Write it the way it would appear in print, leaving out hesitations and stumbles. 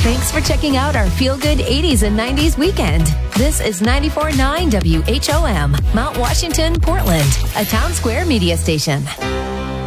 Thanks for checking out our Feel Good 80s and 90s weekend. This is 94.9 WHOM, Mount Washington, Portland, a Town Square media station.